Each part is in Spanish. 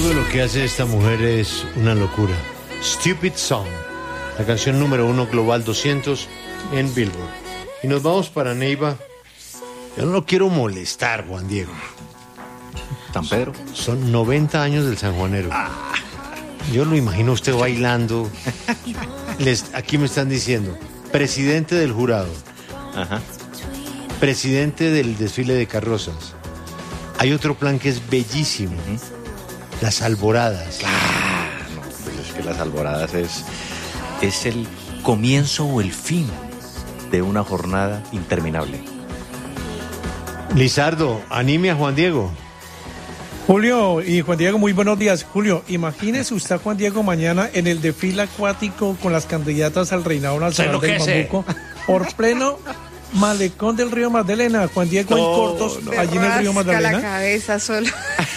Todo lo que hace esta mujer es una locura. Stupid Song, la canción número 1 Global 200 en Billboard. Y nos vamos para Neiva. Yo no lo quiero molestar, Juan Diego. San Pedro. Son 90 años del sanjuanero. Yo lo imagino usted bailando. Aquí me están diciendo, presidente del jurado. Ajá. Presidente del desfile de carrozas. Hay otro plan que es bellísimo. Las alboradas. No, pues es que las alboradas es el comienzo o el fin de una jornada interminable. Lizardo, anime a Juan Diego. Julio y Juan Diego, muy buenos días. Julio, imagínese usted a Juan Diego mañana en el desfile acuático con las candidatas al reinado nacional del Bambuco por pleno malecón del río Magdalena. Juan Diego en cortos allí en el río Magdalena. La cabeza solo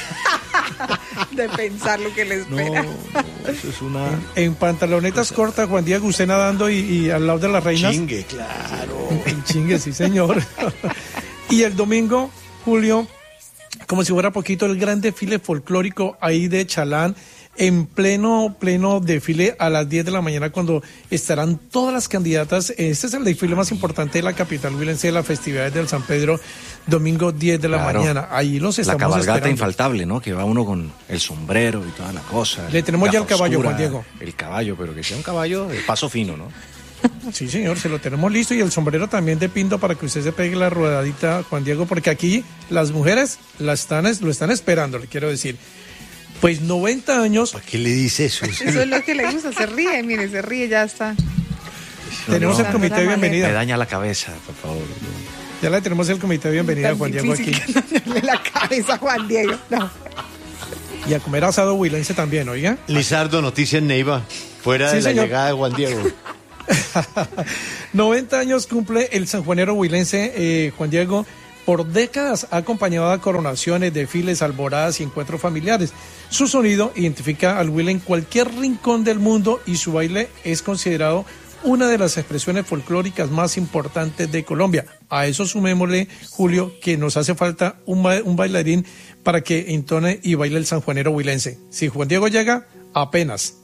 de pensar lo que le espera. No, eso es una... En pantalonetas cortas, Juan Diego, usted nadando y al lado de las reinas. Chingue, claro. En chingue, sí, señor. Y el domingo, Julio, como si fuera poquito, el gran desfile folclórico ahí de Chalán, en pleno desfile a las 10 de la mañana, cuando estarán todas las candidatas. Este es el desfile más importante de la capital huilense de las festividades del San Pedro, domingo 10 de la mañana. Ahí los estamos esperando. La cabalgata infaltable, ¿no? Que va uno con el sombrero y toda la cosa. Le tenemos ya el caballo, Juan Diego. El caballo, pero que sea un caballo de paso fino, ¿no? Sí, señor, se lo tenemos listo, y el sombrero también de pinto para que usted se pegue la rodadita, Juan Diego, porque aquí las mujeres lo están esperando, le quiero decir. Pues 90 años. ¿Para qué le dice eso? Eso es lo que le gusta, se ríe, mire, se ríe, ya está. Tenemos el comité de bienvenida. Me daña la cabeza, por favor. Ya le tenemos el comité de bienvenida a Juan Diego aquí. Dañarle la cabeza a Juan Diego, no. Y a comer asado huilense también, oiga. Lizardo, noticia en Neiva, fuera Sí, de la señor. llegada de Juan Diego. 90 años cumple el sanjuanero huilense, Juan Diego. Por décadas ha acompañado a coronaciones, desfiles, alboradas y encuentros familiares. Su sonido identifica al huila en cualquier rincón del mundo, y su baile es considerado una de las expresiones folclóricas más importantes de Colombia. A eso sumémosle, Julio, que nos hace falta un bailarín para que entone y baile el sanjuanero huilense. Si Juan Diego llega, apenas.